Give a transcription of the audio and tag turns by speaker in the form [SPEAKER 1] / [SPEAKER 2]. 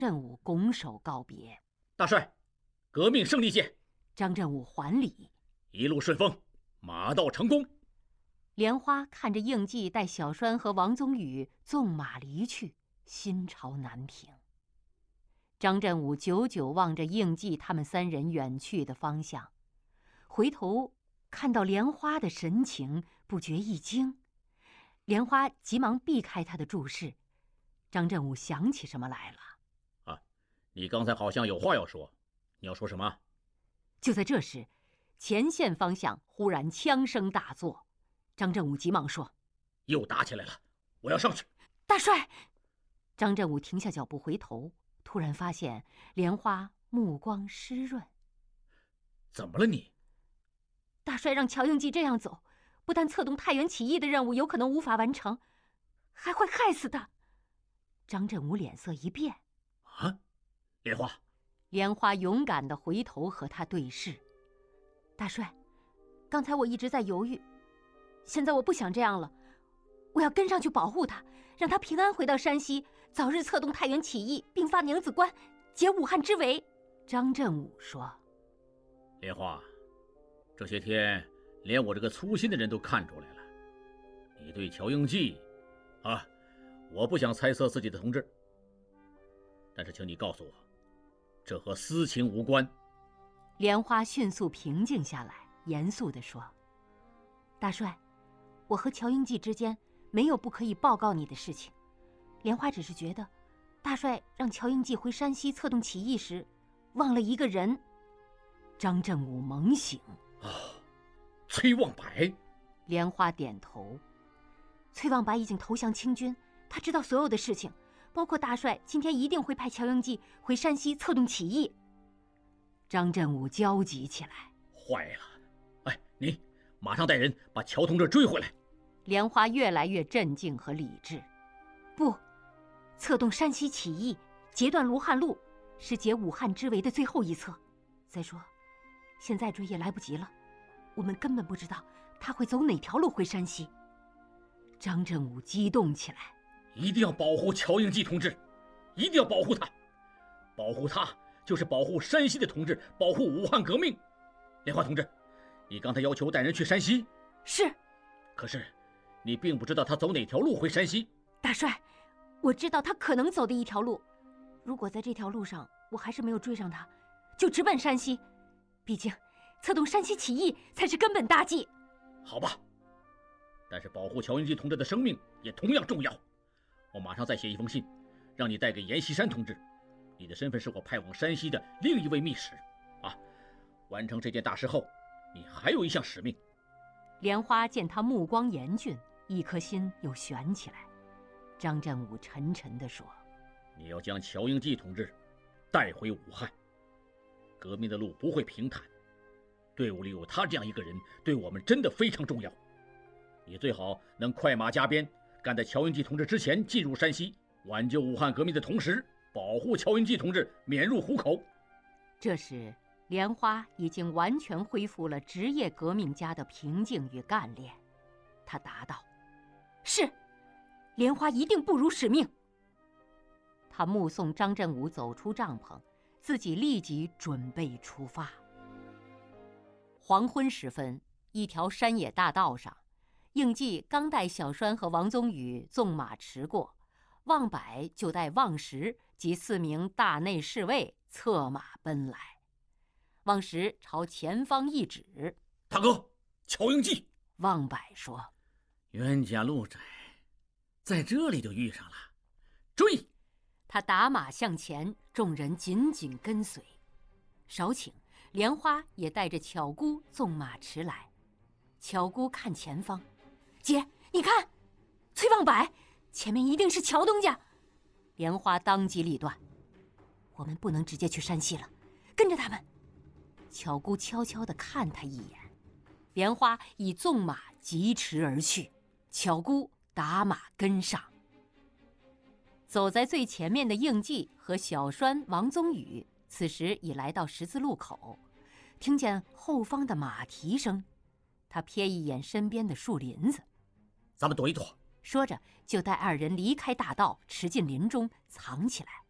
[SPEAKER 1] 振武拱手告别。
[SPEAKER 2] 大帅，革命胜利见。
[SPEAKER 1] 张振武还礼，
[SPEAKER 2] 一路顺风，马到成功。
[SPEAKER 1] 莲花看着应季带小栓和王宗宇纵马离去，心潮难平。张振武久久望着应季他们三人远去的方向，回头看到莲花的神情，不觉一惊。莲花急忙避开他的注视。张振武想起什么来了。
[SPEAKER 2] 你刚才好像有话要说，你要说什么？
[SPEAKER 1] 就在这时，前线方向忽然枪声大作。张振武急忙说：“
[SPEAKER 2] 又打起来了，我要上去。”
[SPEAKER 1] 大帅！张振武停下脚步回头，突然发现莲花目光湿润。
[SPEAKER 2] 怎么了你？
[SPEAKER 1] 大帅让乔应季这样走，不但策动太原起义的任务有可能无法完成，还会害死他。张振武脸色一变。
[SPEAKER 2] 啊，莲花！
[SPEAKER 1] 莲花勇敢地回头和他对视。大帅，刚才我一直在犹豫，现在我不想这样了，我要跟上去保护他，让他平安回到山西，早日策动太原起义，并发娘子关，解武汉之围。张振武说：“
[SPEAKER 2] 莲花，这些天连我这个粗心的人都看出来了，你对乔应季，我不想猜测自己的同志，但是请你告诉我，这和私情无关。”
[SPEAKER 1] 莲花迅速平静下来，严肃地说：“大帅，我和乔应季之间没有不可以报告你的事情。莲花只是觉得，大帅让乔应季回山西策动起义时，忘了一个人。”张振武猛醒。
[SPEAKER 2] 崔望白。
[SPEAKER 1] 莲花点头。崔望白已经投降清军，他知道所有的事情，包括大帅今天一定会派乔应季回山西策动起义。张振武焦急起来。
[SPEAKER 2] 坏了！你马上带人把乔同志追回来。
[SPEAKER 1] 莲花越来越镇静和理智。不，策动山西起义，截断卢汉路，是解武汉之围的最后一策。再说，现在追也来不及了，我们根本不知道他会走哪条路回山西。张振武激动起来。
[SPEAKER 2] 一定要保护乔应季同志，一定要保护他，保护他就是保护山西的同志，保护武汉革命。莲花同志，你刚才要求带人去山西。
[SPEAKER 1] 是。
[SPEAKER 2] 可是你并不知道他走哪条路回山西。
[SPEAKER 1] 大帅，我知道他可能走的一条路，如果在这条路上我还是没有追上他，就直奔山西，毕竟策动山西起义才是根本大计。
[SPEAKER 2] 好吧，但是保护乔应季同志的生命也同样重要。我马上再写一封信，让你带给阎锡山同志，你的身份是我派往山西的另一位密使。完成这件大事后，你还有一项使命。
[SPEAKER 1] 莲花见他目光严峻，一颗心又悬起来。张振武沉沉地说：“
[SPEAKER 2] 你要将乔应季同志带回武汉。革命的路不会平坦，队伍里有他这样一个人，对我们真的非常重要。你最好能快马加鞭，赶在乔应季同志之前进入山西，挽救武汉革命的同时，保护乔应季同志免入虎口。”
[SPEAKER 1] 这时莲花已经完全恢复了职业革命家的平静与干练。他答道：“是，莲花一定不辱使命。”他目送张振武走出帐篷，自己立即准备出发。黄昏时分，一条山野大道上，应季刚带小栓和王宗宇纵马驰过，望柏就带望石及4名大内侍卫策马奔来。望石朝前方一指：“
[SPEAKER 2] 大哥，乔应季。”
[SPEAKER 1] 望柏说：“
[SPEAKER 2] 冤家路窄，在这里就遇上了，追！”
[SPEAKER 1] 他打马向前，众人紧紧跟随。少顷，莲花也带着巧姑纵马驰来。巧姑看前方：“姐，你看，崔望柏，前面一定是乔东家。”莲花当机立断：“我们不能直接去山西了，跟着他们。”巧姑悄悄地看他一眼，莲花已纵马疾驰而去，巧姑打马跟上。走在最前面的应季和小栓、王宗宇此时已来到十字路口，听见后方的马蹄声，他瞥一眼身边的树林子：“
[SPEAKER 2] 咱们躲一躲。”
[SPEAKER 1] 说着就带2人离开大道，驰进林中藏起来。